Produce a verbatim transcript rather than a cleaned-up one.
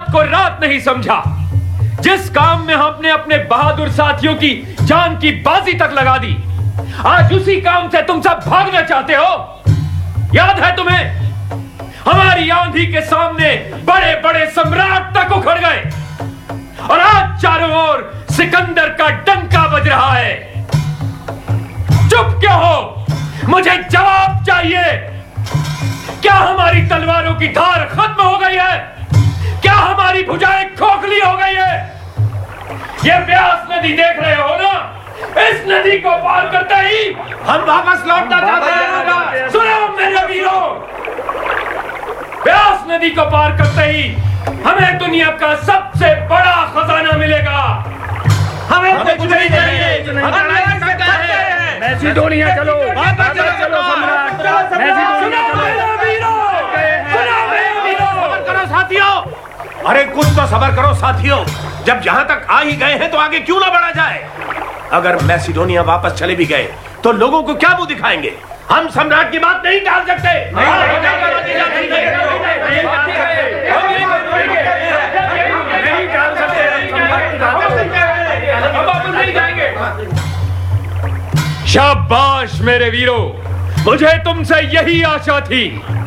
रात को रात नहीं समझा। जिस काम में हमने अपने बहादुर साथियों की जान की बाजी तक लगा दी, आज उसी काम से तुम सब भागना चाहते हो। याद है तुम्हें? हमारी आंधी के सामने बड़े बड़े सम्राट तक उखड़ गए और आज चारों ओर सिकंदर का डंका बज रहा है। चुप क्यों हो? मुझे जवाब चाहिए। क्या हमारी तलवारों की धार खत्म हो गई है? क्या हमारी भुजाएं खोखली हो गई है? ये व्यास नदी देख रहे हो ना? इस नदी को पार करते ही हम वापस लौटना चाहते हैं। सुनो मेरे वीरों, व्यास नदी को पार करते ही हमें दुनिया का सबसे बड़ा खजाना मिलेगा। हमें कुछ नहीं चाहिए। हम लड़ सकते हैं। मैसिडोनिया चलो, वापस चलो सम्राट। मैसिडोनिया चलो। सबर करो साथियों। अरे कुछ तो सबर करो साथियों। जब यहां तक आ ही गए हैं तो आगे क्यों ना बढ़ा जाए? अगर मैसिडोनिया वापस चले भी गए तो लोगों को क्या मुंह दिखाएंगे? हम सम्राट की बात नहीं टाल सकते। शाबाश मेरे वीरों, मुझे तुमसे यही आशा थी।